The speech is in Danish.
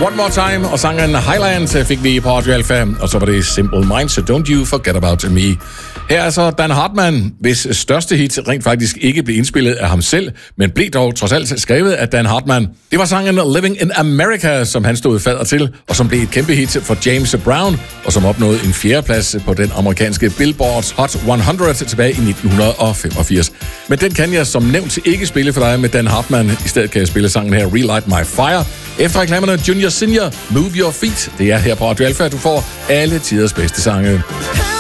One More Time og sangen Highland fik vi på Radio Alpha, og så var det Simple Minds, so Don't You Forget About Me. Her er så Dan Hartman, hvis største hit rent faktisk ikke blev indspillet af ham selv, men blev dog trods alt skrevet af Dan Hartman. Det var sangen Living in America, som han stod fader til, og som blev et kæmpe hit for James Brown, og som opnåede en fjerdeplads på den amerikanske Billboard's Hot 100 tilbage i 1985. Men den kan jeg som nævnt ikke spille for dig med Dan Hartman. I stedet kan jeg spille sangen her, Relight My Fire. Efter reklamerne Junior Senior, Move Your Feet. Det er her på Radio Alpha, du får alle tiders bedste sange.